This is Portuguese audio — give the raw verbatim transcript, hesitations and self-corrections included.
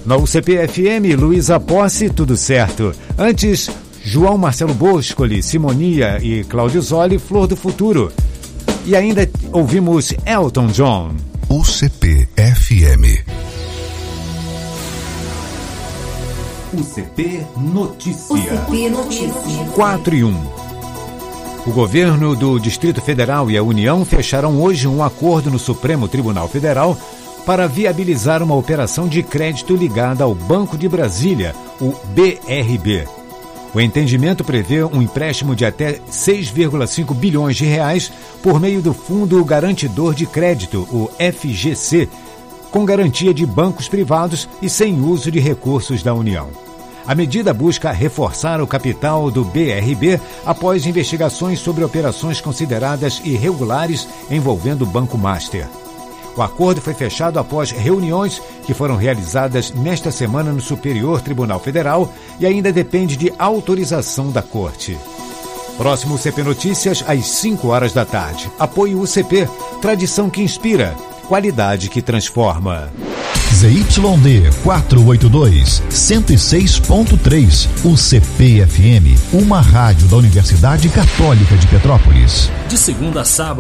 Na U C P F M, Luísa Posse, tudo certo. Antes, João Marcelo Boscoli, Simonia e Cláudio Zoli, Flor do Futuro. E ainda ouvimos Elton John. U C P F M. U C P Notícia. U C P Notícia. quatro e um. O governo do Distrito Federal e a União fecharam hoje um acordo no Supremo Tribunal Federal para viabilizar uma operação de crédito ligada ao Banco de Brasília, o B R B. O entendimento prevê um empréstimo de até seis vírgula cinco bilhões de reais por meio do Fundo Garantidor de Crédito, o F G C, com garantia de bancos privados e sem uso de recursos da União. A medida busca reforçar o capital do B R B após investigações sobre operações consideradas irregulares envolvendo o Banco Master. O acordo foi fechado após reuniões que foram realizadas nesta semana no Superior Tribunal Federal e ainda depende de autorização da Corte. Próximo U C P Notícias, às cinco horas da tarde. Apoio U C P, tradição que inspira, qualidade que transforma. Z Y D quatrocentos e oitenta e dois, cento e seis ponto três, U C P F M, uma rádio da Universidade Católica de Petrópolis. De segunda a sábado.